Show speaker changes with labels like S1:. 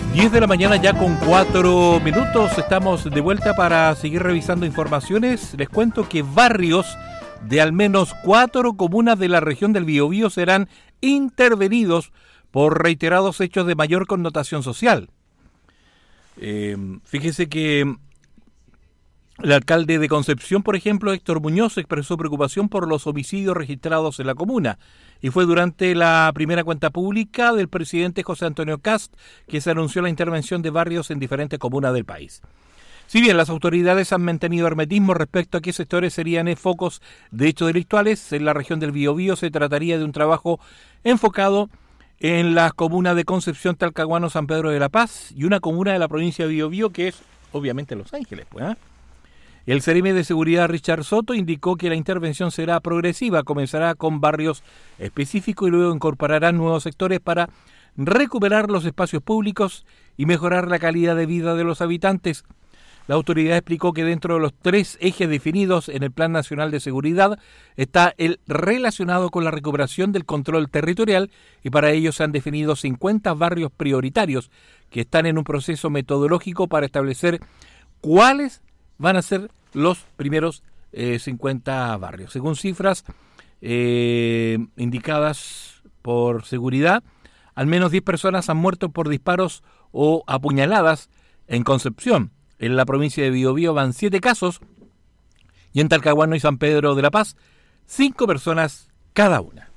S1: 10 de la mañana ya con 4 minutos. Estamos de vuelta para seguir revisando informaciones. Les cuento que barrios de al menos 4 comunas de la región del Biobío serán intervenidos por reiterados hechos de mayor connotación social. Fíjese que el alcalde de Concepción, por ejemplo, Héctor Muñoz, expresó preocupación por los homicidios registrados en la comuna. Y fue durante la primera cuenta pública del presidente José Antonio Kast que se anunció la intervención de barrios en diferentes comunas del país. Si bien las autoridades han mantenido hermetismo respecto a qué sectores serían focos de hechos delictuales, en la región del Biobío se trataría de un trabajo enfocado en las comunas de Concepción, Talcahuano, San Pedro de la Paz y una comuna de la provincia de Biobío que es obviamente Los Ángeles, pues, El CEREME de Seguridad Richard Soto indicó que la intervención será progresiva, comenzará con barrios específicos y luego incorporará nuevos sectores para recuperar los espacios públicos y mejorar la calidad de vida de los habitantes. La autoridad explicó que dentro de los 3 ejes definidos en el Plan Nacional de Seguridad está el relacionado con la recuperación del control territorial y para ello se han definido 50 barrios prioritarios que están en un proceso metodológico para establecer cuáles van a ser los primeros 50 barrios. Según cifras indicadas por seguridad, al menos 10 personas han muerto por disparos o apuñaladas en Concepción. En la provincia de Biobío van 7 casos y en Talcahuano y San Pedro de la Paz 5 personas cada una.